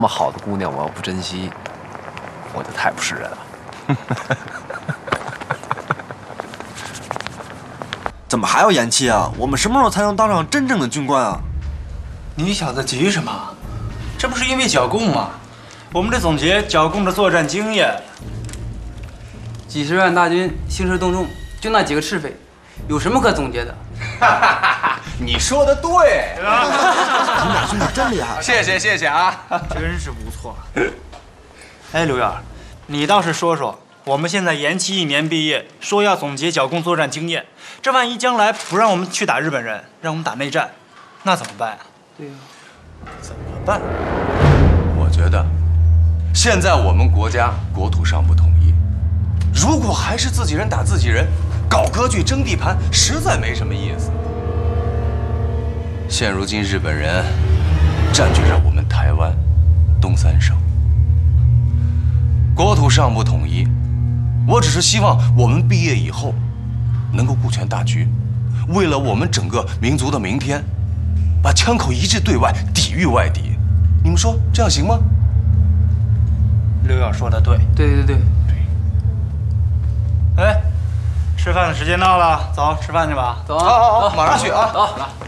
么好的姑娘，我要不珍惜，我就太不是人了。 怎么还要延期啊？我们什么时候才能当上真正的军官啊？ 你小子急什么？这不是因为剿共吗？我们得总结剿共的作战经验。 几十万大军兴师动众，就那几个赤匪，有什么可总结的？ 你说的对， 你们俩兄弟真厉害！ 谢谢啊！ 真是不错。哎，刘远，你倒是说说，我们现在延期1年毕业，说要总结剿共作战经验，这万一将来不让我们去打日本人，让我们打内战，那怎么办啊？ 对呀， 怎么办？ 我觉得，现在我们国家国土上不统一，如果还是自己人打自己人，搞割据争地盘，实在没什么意思。现如今日本人占据着我们台湾东3省，国土上不统一，我只是希望我们毕业以后能够顾全大局，为了我们整个民族的明天，把枪口一致对外，抵御外敌。你们说这样行吗？ 刘远说的对。 对。 哎，吃饭的时间到了，走，吃饭去吧。 走， 好，马上去啊！ 走。